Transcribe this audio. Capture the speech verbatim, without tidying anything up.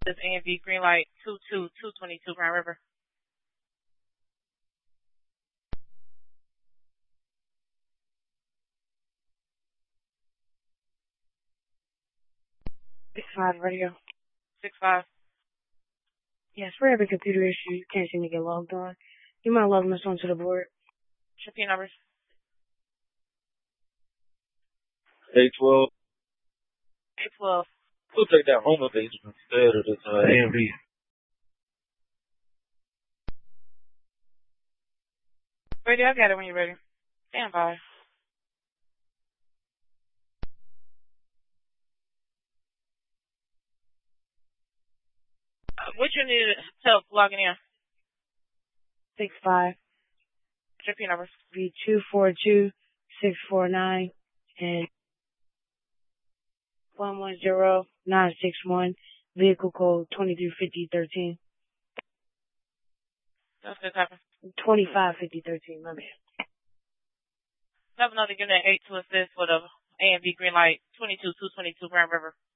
This A M V green light two two two twenty-two Grand River. Six five radio. Six five. Yes, we're having computer issues. You can't seem to get logged on. You mind logging us onto the board? Your P numbers. A twelve. A twelve. We'll take that home base instead of this uh, A M V. Ready, I got it when you're ready. Stand by. Uh, what you need help logging in? Six five. Your P numbers. V two four two six four nine and one one zero nine six one. Vehicle code twenty three fifty thirteen. That's good happen. Twenty five fifty thirteen. My bad. Have another unit eight to assist for the A M V green light twenty two two twenty two Grand River.